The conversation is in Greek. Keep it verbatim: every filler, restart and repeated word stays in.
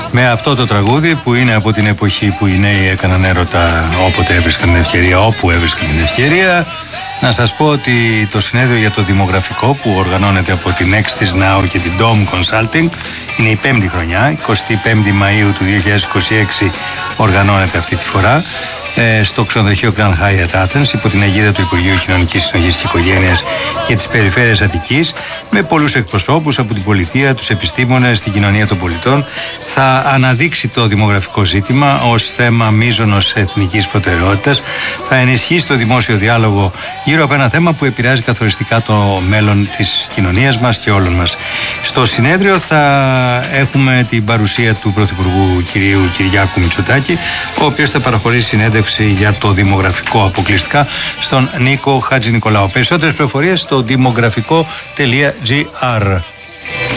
με αυτό το τραγούδι που είναι από την εποχή που οι νέοι έκαναν έρωτα όποτε έβρισκαν την ευκαιρία, όπου έβρισκαν την ευκαιρία. Να σας πω ότι το συνέδριο για το δημογραφικό που οργανώνεται από την Nextis Now και την Dom Consulting είναι η πέμπτη χρονιά, εικοστή πέμπτη Μαΐου του δύο χιλιάδες είκοσι έξι οργανώνεται αυτή τη φορά στο ξενοδοχείο Grand Hyatt Athens υπό την αιγίδα του Υπουργείου Κοινωνικής Συνοχής και Οικογένειας και της Περιφέρειας Αττικής, με πολλούς εκπροσώπους από την πολιτεία, τους επιστήμονες, την κοινωνία των πολιτών. Θα αναδείξει το δημογραφικό ζήτημα ως θέμα μείζωνος εθνικής προτεραιότητας, θα ενισχύσει το δημόσιο διάλογο γύρω από ένα θέμα που επηρεάζει καθοριστικά το μέλλον της κοινωνίας μας και όλων μας. Στο συνέδριο θα έχουμε την παρουσία του Πρωθυπουργού κυρίου Κυριάκου Μητσοτάκη, ο οποίος θα παραχωρήσει συνέντευξη για το δημογραφικό αποκλειστικά στον Νίκο Χατζηνικολάου. Περισσότερες πληροφορίες στο δημογραφικό τελεία τζι άρ.